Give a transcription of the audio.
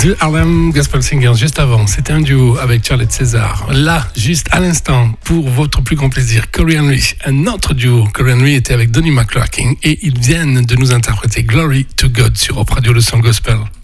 de Harlem Gospel Singers. Juste avant, c'était un duo avec Charlotte César. Là, juste à l'instant, pour votre plus grand plaisir, Corey Henry, un autre duo. Corey Henry était avec Donnie McClurkin et ils viennent de nous interpréter Glory to God sur Op Radio Le Son Gospel.